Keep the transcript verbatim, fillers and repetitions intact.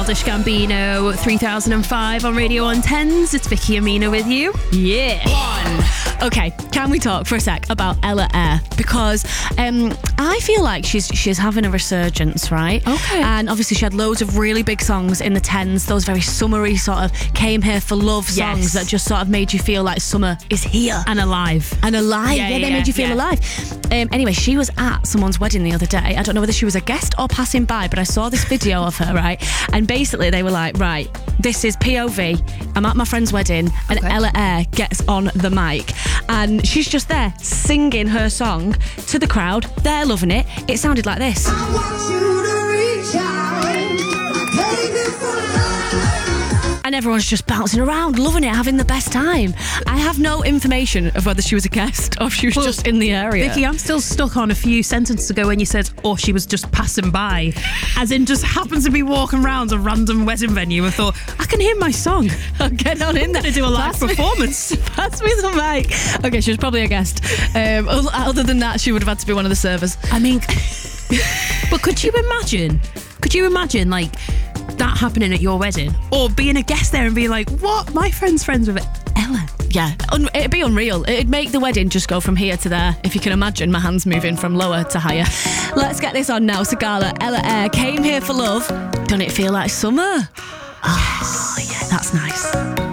Childish Gambino, three thousand five on Radio one tens. It's Vicky Amina with you. Yeah. One. Okay, can we talk for a sec about Ella Eyre? Because um, I feel like she's she's having a resurgence, right? Okay. And obviously she had loads of really big songs in the tens, those very summery sort of came here for love songs Yes. that just sort of made you feel like summer is here. And alive. And alive, Yeah, yeah, they yeah, made you feel yeah. alive. Um, anyway, she was at someone's wedding the other day. I don't know whether she was a guest or passing by, but I saw this video of her, right? And basically they were like, right, this is P O V. I'm at my friend's wedding and Okay. Ella Eyre gets on the mic and she's just there singing her song to the crowd. They're loving it. It sounded like this. I want you to reach out, baby, for love. And everyone's just bouncing around, loving it, having the best time. I have no information of whether she was a guest or if she was Well, just in the area. Vicky, I'm still stuck on a few sentences ago when you said, or she was just passing by, as in just happens to be walking around a random wedding venue and thought, I can hear my song. I'm getting on in there. I'm going to do a live Pass me- performance. Pass me the mic. Okay, she was probably a guest. Um, o- other than that, she would have had to be one of the servers. I mean, but could you imagine? Could you imagine, like, that happening at your wedding? Or being a guest there and being like, what? My friend's friends with Ella. Yeah, un- it'd be unreal. It'd make the wedding just go from here to there. If you can imagine my hands moving from lower to higher. Let's get this on now. Sagala, Ella Eyre came here for love. Don't it feel like summer? Oh, yes. Yeah, that's nice.